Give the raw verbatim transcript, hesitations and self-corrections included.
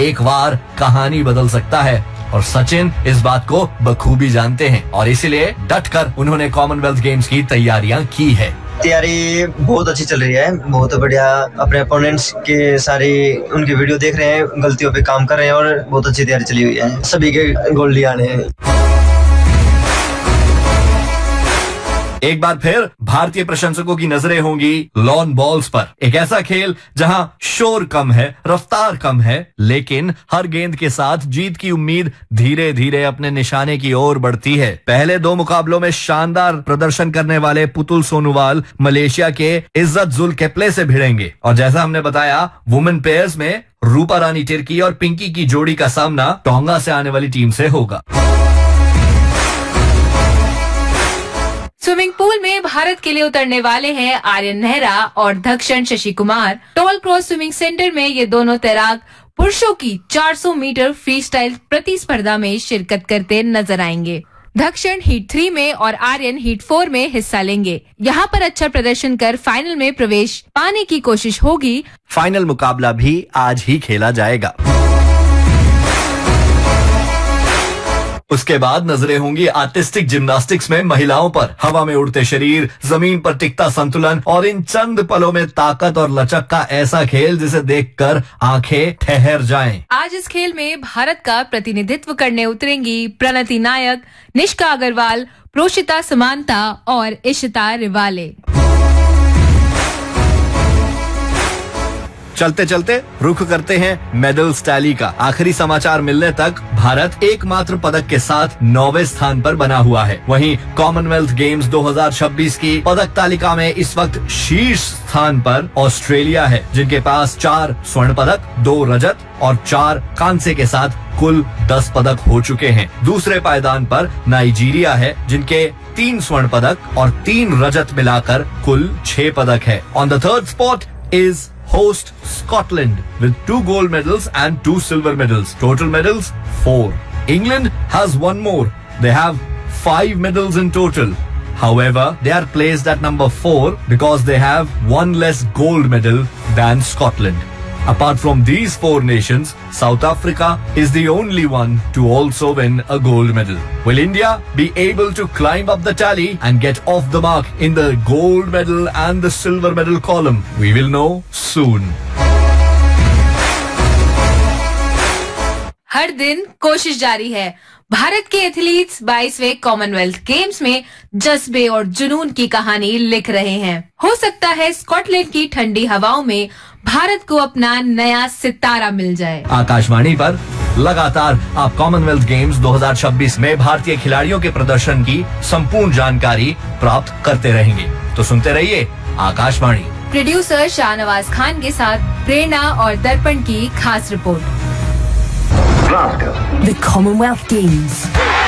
एक बार कहानी बदल सकता है और सचिन इस बात को बखूबी जानते हैं और इसीलिए डटकर उन्होंने कॉमनवेल्थ गेम्स की तैयारियां की है। तैयारी बहुत अच्छी चल रही है, बहुत बढ़िया। अपने अपोनेंट्स के सारी उनकी वीडियो देख रहे हैं, गलतियों पे काम कर रहे हैं और बहुत अच्छी तैयारी चली हुई है। सभी के गोल लिए आने हैं। एक बार फिर भारतीय प्रशंसकों की नजरें होंगी लॉन बॉल्स पर। एक ऐसा खेल जहां शोर कम है, रफ्तार कम है, लेकिन हर गेंद के साथ जीत की उम्मीद धीरे धीरे अपने निशाने की ओर बढ़ती है। पहले दो मुकाबलों में शानदार प्रदर्शन करने वाले पुतुल सोनोवाल मलेशिया के इज्जत जुल केप्ले से भिड़ेंगे और जैसा हमने बताया वुमेन पेयर्स में रूपा रानी तिर्की और पिंकी की जोड़ी का सामना टोंगा से आने वाली टीम से होगा। स्विमिंग पूल में भारत के लिए उतरने वाले हैं आर्यन नेहरा और दक्षण Shashi Kumar. Toll cross swimming centre में ये दोनों तैराक पुरुषों की चार सौ मीटर फ्री स्टाइल प्रतिस्पर्धा में शिरकत करते नजर आएंगे। दक्षण हीट थ्री में और आर्यन हीट फोर में हिस्सा लेंगे। यहाँ पर अच्छा प्रदर्शन कर फाइनल में प्रवेश पाने की कोशिश होगी। फाइनल मुकाबला भी आज ही खेला जाएगा। उसके बाद नजरें होंगी आर्टिस्टिक जिम्नास्टिक्स में महिलाओं पर। हवा में उड़ते शरीर, जमीन पर टिकता संतुलन और इन चंद पलों में ताकत और लचक का ऐसा खेल जिसे देखकर आंखें ठहर जाएं। आज इस खेल में भारत का प्रतिनिधित्व करने उतरेंगी प्रणति नायक, निष्का अग्रवाल, प्रोशिता समांता और इशिता रिवाले। चलते चलते रुख करते हैं मेडल्स टैली का। आखिरी समाचार मिलने तक भारत एकमात्र पदक के साथ नौवें स्थान पर बना हुआ है। वहीं कॉमनवेल्थ गेम्स दो हज़ार छब्बीस की पदक तालिका में इस वक्त शीर्ष स्थान पर ऑस्ट्रेलिया है, जिनके पास चार स्वर्ण पदक, दो रजत और चार कांसे के साथ कुल दस पदक हो चुके हैं। दूसरे पायदान पर नाइजीरिया है, जिनके तीन स्वर्ण पदक और तीन रजत मिलाकर कुल छह पदक है। On the third spot is host Scotland with two gold medals and two silver medals. Total medals four. England has one more. They have five medals in total. However, they are placed at number four because they have one less gold medal than Scotland. Apart from these four nations, South Africa is the only one to also win a gold medal. Will India be able to climb up the tally and get off the mark in the gold medal and the silver medal column? We will know soon. हर दिन कोशिश जारी है। भारत के athletes बाईसवें Commonwealth games में जज्बे और जुनून की कहानी लिख रहे हैं। हो सकता है स्कॉटलैंड की ठंडी हवाओं में भारत को अपना नया सितारा मिल जाए। आकाशवाणी पर लगातार आप कॉमनवेल्थ गेम्स दो हज़ार छब्बीस में भारतीय खिलाड़ियों के प्रदर्शन की संपूर्ण जानकारी प्राप्त करते रहेंगे, तो सुनते रहिए आकाशवाणी। प्रोड्यूसर शाहनवाज खान के साथ प्रेरणा और दर्पण की खास रिपोर्ट। The Commonwealth Games.